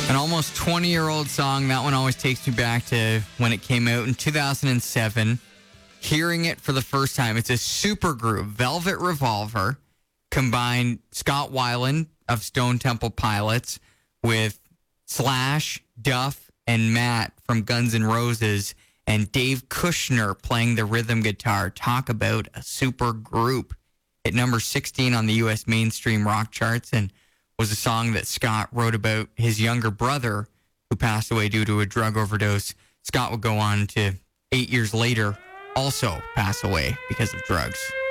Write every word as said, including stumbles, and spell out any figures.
An almost twenty-year-old song. That one always takes me back to when it came out in two thousand seven. Hearing it for the first time. It's a super group. Velvet Revolver combined Scott Weiland of Stone Temple Pilots with Slash, Duff, and Matt from Guns N' Roses, and Dave Kushner playing the rhythm guitar. Talk about a super group. Hit number sixteen on the U S mainstream rock charts, and was a song that Scott wrote about his younger brother who passed away due to a drug overdose. Scott would go on to, eight years later, also pass away because of drugs.